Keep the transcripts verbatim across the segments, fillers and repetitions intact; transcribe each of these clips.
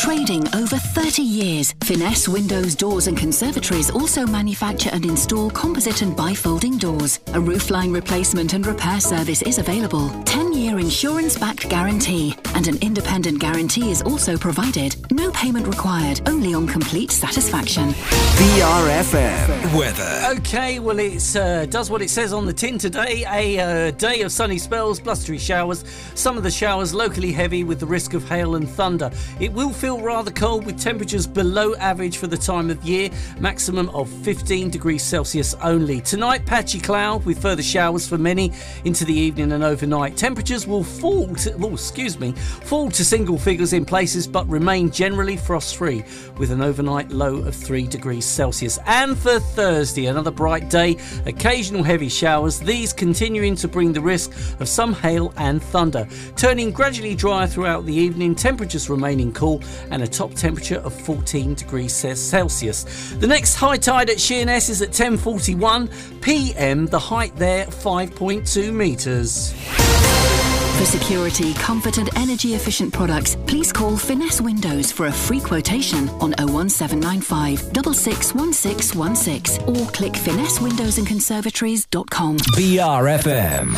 Trading over thirty years, Finesse Windows Doors and Conservatories also manufacture and install composite and bifolding doors. A roofline replacement and repair service is available. ten-year insurance-backed guarantee, and an independent guarantee is also provided. No payment required, only on complete satisfaction. B R F M weather. Okay, well, it uh, does what it says on the tin today. A uh, day of sunny spells, blustery showers. Some of the showers locally heavy with the risk of hail and thunder. It will feel rather cold with temperatures below average for the time of year. Maximum of fifteen degrees Celsius only. Tonight, patchy cloud with further showers for many into the evening and overnight. Temperatures will fall to, oh, excuse me, fall to single figures in places but remain generally frost-free with an overnight low of three degrees Celsius. And for Thursday, another bright day, occasional heavy showers, these continuing to bring the risk of some hail and thunder. Turning gradually drier throughout the evening, temperatures remaining cool and a top temperature of fourteen degrees Celsius. The next high tide at Sheerness is at ten forty-one p m, the height there five point two metres. For security, comfort and energy efficient products, please call Finesse Windows for a free quotation on oh one seven nine five, six six one six one six or click finesse windows and conservatories dot com. B R F M.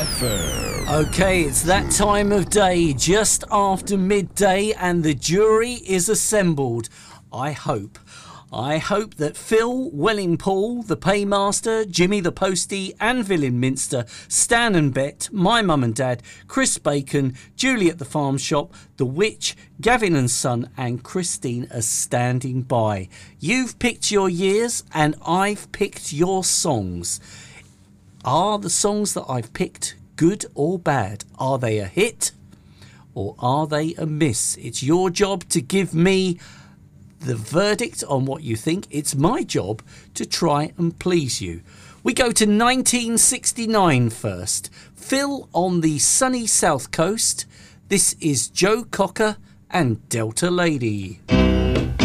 Okay, it's that time of day, just after midday, and the jury is assembled. I hope. I hope that Phil Wellingpaul, the paymaster, Jimmy the postie, Anvil in Minster, Stan and Bet, my mum and dad, Chris Bacon, Julie at the farm shop, the witch, Gavin and son, and Christine are standing by. You've picked your years and I've picked your songs. Are the songs that I've picked good or bad? Are they a hit or are they a miss? It's your job to give me the verdict on what you think. It's my job to try and please you. We go to nineteen sixty-nine first. Phil on the sunny south coast. This is Joe Cocker and Delta Lady.